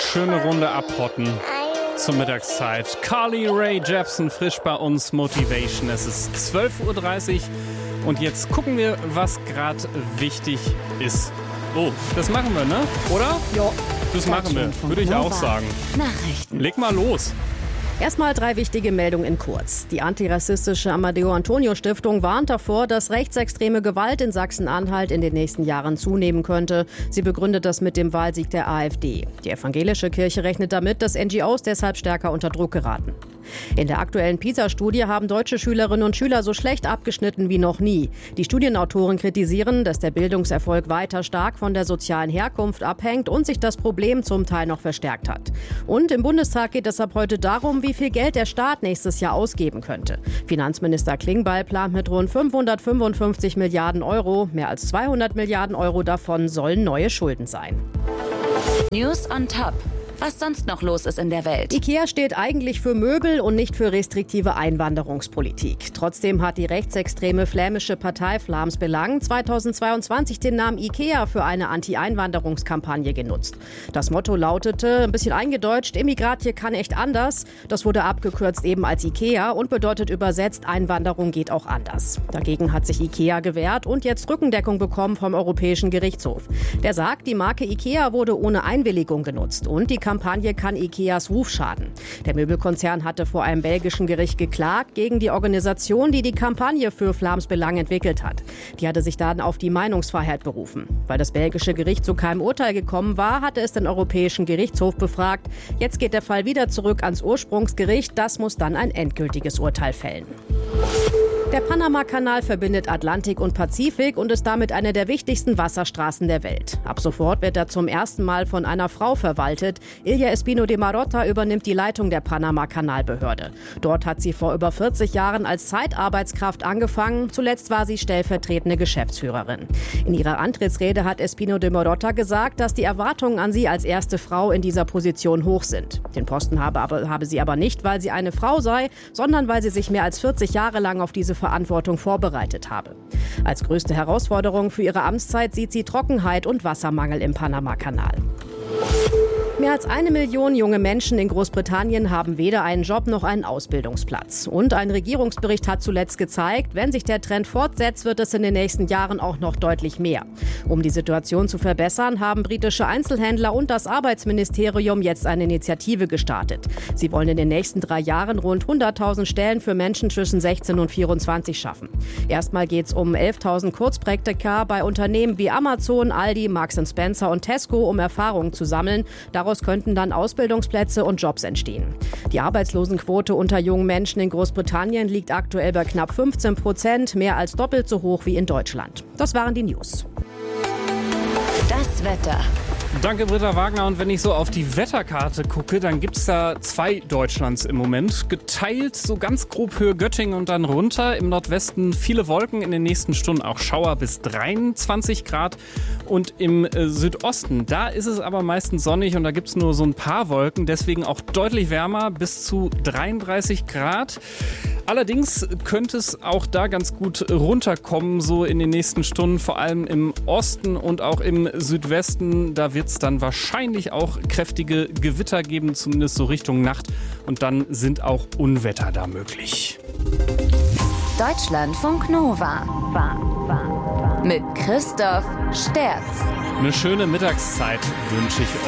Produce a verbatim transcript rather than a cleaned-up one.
schöne Runde abhotten zur Mittagszeit. Carly Rae Jepsen frisch bei uns, Motivation. Es ist zwölf Uhr dreißig und jetzt gucken wir, was gerade wichtig ist. Oh, das machen wir, ne? Oder? Jo. Das machen wir, würde ich auch sagen. Nachrichten. Leg mal los. Erstmal drei wichtige Meldungen in kurz. Die antirassistische Amadeo Antonio Stiftung warnt davor, dass rechtsextreme Gewalt in Sachsen-Anhalt in den nächsten Jahren zunehmen könnte. Sie begründet das mit dem Wahlsieg der AfD. Die evangelische Kirche rechnet damit, dass N G Os deshalb stärker unter Druck geraten. In der aktuellen PISA-Studie haben deutsche Schülerinnen und Schüler so schlecht abgeschnitten wie noch nie. Die Studienautoren kritisieren, dass der Bildungserfolg weiter stark von der sozialen Herkunft abhängt und sich das Problem zum Teil noch verstärkt hat. Und im Bundestag geht es ab heute darum, wie viel Geld der Staat nächstes Jahr ausgeben könnte. Finanzminister Klingbeil plant mit rund fünfhundertfünfundfünfzig Milliarden Euro. Mehr als zweihundert Milliarden Euro davon sollen neue Schulden sein. News on Top. Was sonst noch los ist in der Welt. IKEA steht eigentlich für Möbel und nicht für restriktive Einwanderungspolitik. Trotzdem hat die rechtsextreme flämische Partei Vlaams Belang zweitausendzweiundzwanzig den Namen IKEA für eine Anti-Einwanderungskampagne genutzt. Das Motto lautete, ein bisschen eingedeutscht, Immigratje kann echt anders. Das wurde abgekürzt eben als IKEA und bedeutet übersetzt, Einwanderung geht auch anders. Dagegen hat sich IKEA gewehrt und jetzt Rückendeckung bekommen vom Europäischen Gerichtshof. Der sagt, die Marke IKEA wurde ohne Einwilligung genutzt und die Kampagne kann IKEAs Ruf schaden. Der Möbelkonzern hatte vor einem belgischen Gericht geklagt gegen die Organisation, die die Kampagne für Vlaams Belang entwickelt hat. Die hatte sich dann auf die Meinungsfreiheit berufen. Weil das belgische Gericht zu keinem Urteil gekommen war, hatte es den Europäischen Gerichtshof befragt. Jetzt geht der Fall wieder zurück ans Ursprungsgericht. Das muss dann ein endgültiges Urteil fällen. Der Panama-Kanal verbindet Atlantik und Pazifik und ist damit eine der wichtigsten Wasserstraßen der Welt. Ab sofort wird er zum ersten Mal von einer Frau verwaltet. Ilia Espino de Marotta übernimmt die Leitung der Panama-Kanalbehörde. Dort hat sie vor über vierzig Jahren als Zeitarbeitskraft angefangen. Zuletzt war sie stellvertretende Geschäftsführerin. In ihrer Antrittsrede hat Espino de Marotta gesagt, dass die Erwartungen an sie als erste Frau in dieser Position hoch sind. Den Posten habe, aber, habe sie aber nicht, weil sie eine Frau sei, sondern weil sie sich mehr als vierzig Jahre lang auf diese Verantwortung vorbereitet habe. Als größte Herausforderung für ihre Amtszeit sieht sie Trockenheit und Wassermangel im Panama-Kanal. Mehr als eine Million junge Menschen in Großbritannien haben weder einen Job noch einen Ausbildungsplatz. Und ein Regierungsbericht hat zuletzt gezeigt, wenn sich der Trend fortsetzt, wird es in den nächsten Jahren auch noch deutlich mehr. Um die Situation zu verbessern, haben britische Einzelhändler und das Arbeitsministerium jetzt eine Initiative gestartet. Sie wollen in den nächsten drei Jahren rund hunderttausend Stellen für Menschen zwischen sechzehn und vierundzwanzig schaffen. Erstmal geht es um elftausend Kurzpraktika bei Unternehmen wie Amazon, Aldi, Marks and Spencer und Tesco, um Erfahrungen zu sammeln. Daraus könnten dann Ausbildungsplätze und Jobs entstehen. Die Arbeitslosenquote unter jungen Menschen in Großbritannien liegt aktuell bei knapp fünfzehn Prozent, mehr als doppelt so hoch wie in Deutschland. Das waren die News. Das Wetter. Danke, Britta Wagner. Und wenn ich so auf die Wetterkarte gucke, dann gibt es da zwei Deutschlands im Moment. Geteilt so ganz grob Höhe Göttingen und dann runter. Im Nordwesten viele Wolken, in den nächsten Stunden auch Schauer bis dreiundzwanzig Grad. Und im äh, Südosten, da ist es aber meistens sonnig und da gibt es nur so ein paar Wolken. Deswegen auch deutlich wärmer, bis zu dreiunddreißig Grad. Allerdings könnte es auch da ganz gut runterkommen, so in den nächsten Stunden. Vor allem im Osten und auch im Südwesten. Da wird es dann wahrscheinlich auch kräftige Gewitter geben, zumindest so Richtung Nacht. Und dann sind auch Unwetter da möglich. Deutschlandfunk Nova. Mit Christoph Sterz. Eine schöne Mittagszeit wünsche ich